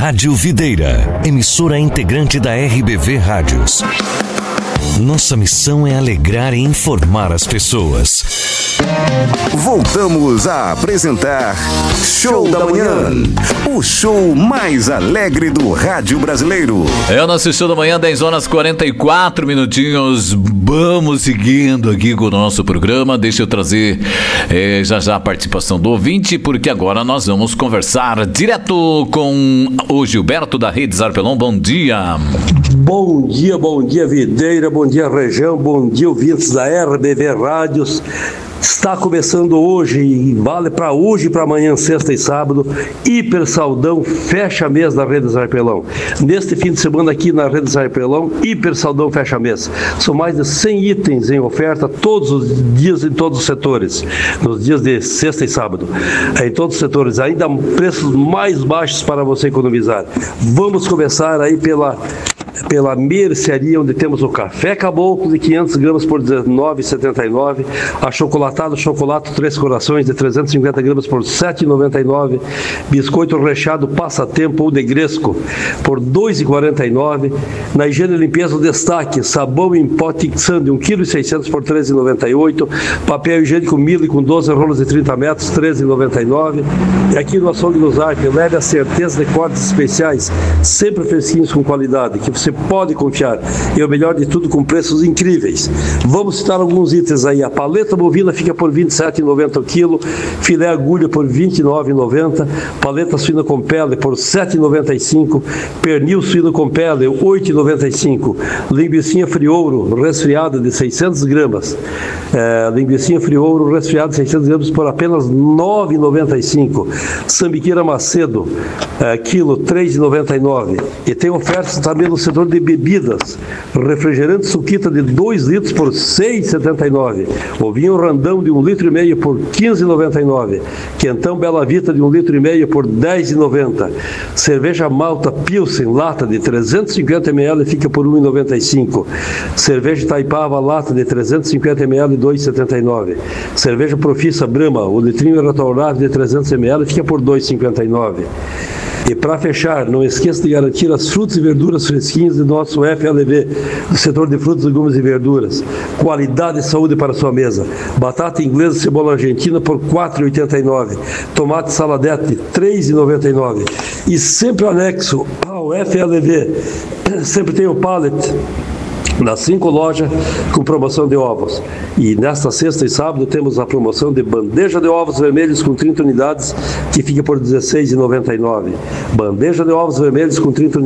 Rádio Videira, emissora integrante da RBV Rádios. Nossa missão é alegrar e informar as pessoas. Voltamos a apresentar Show da Manhã, o show mais alegre do rádio brasileiro. É o nosso Show da Manhã, 10 horas 44 minutinhos. Vamos seguindo aqui com o nosso programa. Deixa eu trazer já a participação do ouvinte, porque agora nós vamos conversar direto com o Gilberto da Rede Zarpelon. Bom dia. Bom dia Videira, bom dia região, bom dia ouvintes da RBV Rádios. Está começando hoje e vale para hoje e para amanhã, sexta e sábado, Hiper Saldão fecha mês da Rede Zarpelão. Neste fim de semana aqui na Rede Zarpelão, Hiper Saldão fecha mês. São mais de 100 itens em oferta todos os dias em todos os setores, nos dias de sexta e sábado. Em todos os setores, ainda preços mais baixos para você economizar. Vamos começar aí pela mercearia, onde temos o café caboclo de 500 gramas por R$19,79, achocolatado chocolate Três Corações de 350 gramas por R$7,99, biscoito recheado Passatempo ou Negresco por R$2,49, na higiene e limpeza o destaque, sabão em pó Tixan de 1,6 kg por R$13,98, papel higiênico Mili com 12 rolos de 30 metros, R$13,99, e aqui no açougue do Zarp, leve a certeza de cortes especiais, sempre fresquinhos com qualidade, que você pode confiar, e o melhor de tudo, com preços incríveis. Vamos citar alguns itens aí. A paleta bovina fica por R$27,90 o quilo, filé agulha por R$29,90, paleta suína com pele por R$7,95, pernil suíno com pele R$8,95, linguicinha friouro resfriada de 600 gramas, linguicinha friouro resfriada de 600 gramas por apenas R$9,95, sambiqueira Macedo, quilo R$3,99, e tem ofertas também no setor de bebidas, refrigerante Suquita de 2 litros por R$6,79, ovinho Randão de 1,5 litro por R$15,99, quentão Bela Vita de 1,5 litro por R$10,90, cerveja Malta Pilsen lata de 350 ml fica por R$1,95, cerveja Itaipava lata de 350 ml R$2,79, cerveja Profissa Brahma, o litrinho restaurado de 300 ml fica por R$2,59. E para fechar, não esqueça de garantir as frutas e verduras fresquinhas do nosso FLV, do setor de frutas, legumes e verduras. Qualidade e saúde para a sua mesa. Batata inglesa, cebola argentina por R$4,89. Tomate saladete, R$3,99. E sempre anexo ao FLV, sempre tem o pallet nas 5 lojas com promoção de ovos. E nesta sexta e sábado temos a promoção de bandeja de ovos vermelhos com 30 unidades, que fica por R$16,99. Bandeja de ovos vermelhos com 30 unidades